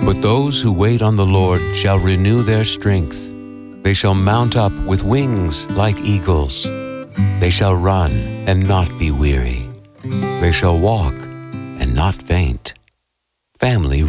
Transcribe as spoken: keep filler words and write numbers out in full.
But those who wait on the Lord shall renew their strength. They shall mount up with wings like eagles. They shall run and not be weary. They shall walk and not faint. Family